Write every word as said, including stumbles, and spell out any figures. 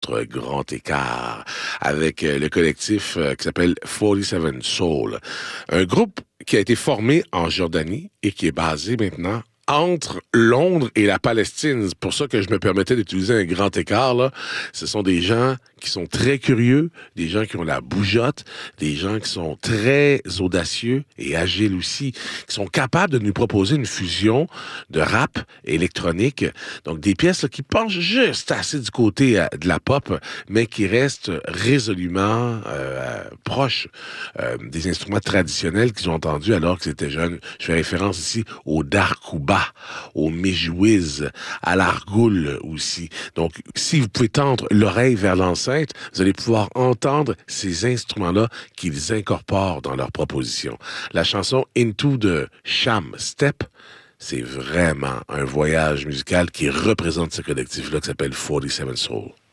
notre grand écart avec le collectif qui s'appelle forty-seven Soul. Un groupe qui a été formé en Jordanie et qui est basé maintenant entre Londres et la Palestine. C'est pour ça que je me permettais d'utiliser un grand écart, là. Ce sont des gens qui sont très curieux, des gens qui ont la bougeotte, des gens qui sont très audacieux et agiles aussi, qui sont capables de nous proposer une fusion de rap électronique. Donc, des pièces là, qui penchent juste assez du côté euh, de la pop, mais qui restent résolument euh, proches euh, des instruments traditionnels qu'ils ont entendus alors qu'ils étaient jeunes. Je fais référence ici au darkouba, au méjouiz, à l'argoul aussi. Donc, si vous pouvez tendre l'oreille vers l'enceinte, vous allez pouvoir entendre ces instruments-là qu'ils incorporent dans leur proposition. La chanson Into de Sham Step, c'est vraiment un voyage musical qui représente ce collectif-là qui s'appelle forty-seven Soul.